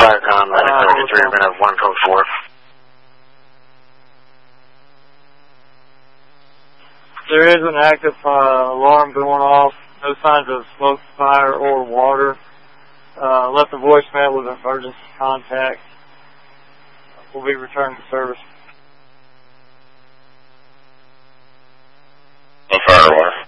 Viacom, medical 33, we're going to have 1 code 4. There is an active alarm going off. No signs of smoke, fire, or water. Left a voicemail with emergency contact. We'll be returning to service. No fire or water.